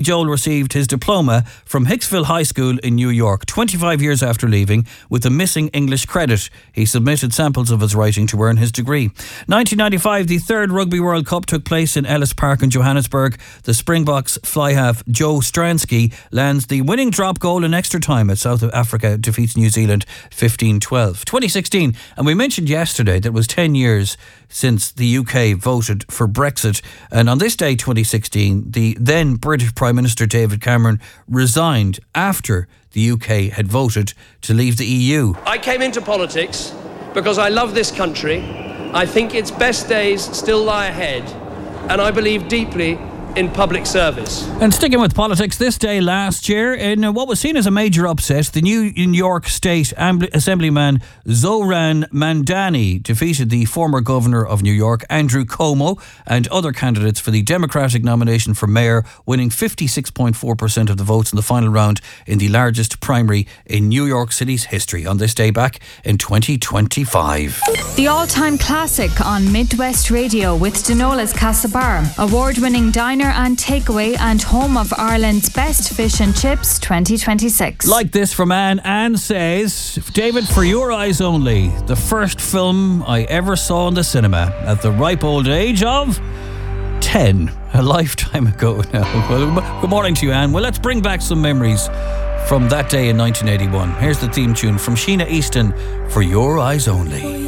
Joel received his diploma from Hicksville High School in New York, 25 years after leaving, with a missing English credit. He submitted samples of his writing to earn his degree. 1995, the third Rugby World Cup took place in Ellis Park in Johannesburg. The Springboks fly half Joe Stransky lands the winning drop goal in extra time as South Africa defeats New Zealand 15-12. 2016, and we mentioned yesterday that it was 10 years since the UK voted for Brexit, and on this day 2016 the then British Prime Minister David Cameron resigned after the UK had voted to leave the EU. I came into politics because I love this country. I think its best days still lie ahead, and I believe deeply in public service. And sticking with politics, this day last year, in what was seen as a major upset, the new New York State Assemblyman Zoran Mandani defeated the former governor of New York, Andrew Cuomo, and other candidates for the Democratic nomination for mayor, winning 56.4% of the votes in the final round in the largest primary in New York City's history on this day back in 2025. The all-time classic on Midwest Radio with Denola's Castlebar, award-winning diner and takeaway and home of Ireland's best fish and chips 2026. Like this from Anne. Anne says, David, For Your Eyes Only, the first film I ever saw in the cinema at the ripe old age of 10, a lifetime ago now. Well, good morning to you, Anne. Well, let's bring back some memories from that day in 1981. Here's the theme tune from Sheena Easton, For Your Eyes Only.